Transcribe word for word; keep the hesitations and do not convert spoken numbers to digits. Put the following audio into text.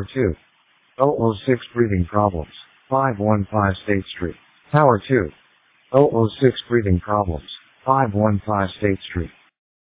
Tower two. zero zero six breathing problems. five one five State Street. Tower two. zero zero six breathing problems. five one five State Street.